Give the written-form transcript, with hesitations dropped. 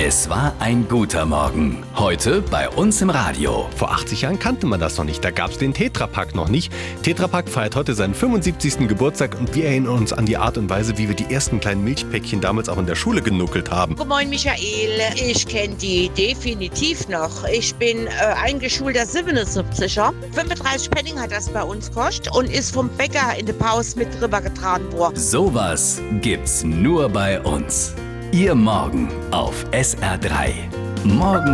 Es war ein guter Morgen. Heute bei uns im Radio. Vor 80 Jahren kannte man das noch nicht, da gab es den Tetra Pak noch nicht. Tetra Pak feiert heute seinen 75. Geburtstag und wir erinnern uns an die Art und Weise, wie wir die ersten kleinen Milchpäckchen damals auch in der Schule genuckelt haben. Guten Morgen, Michael. Ich kenne die definitiv noch. Ich bin eingeschulter 77er. 35 Pfennig hat das bei uns gekostet und ist vom Bäcker in der Pause mit drüber getragen worden. Sowas gibt's nur bei uns. Ihr Morgen auf SR3. Morgen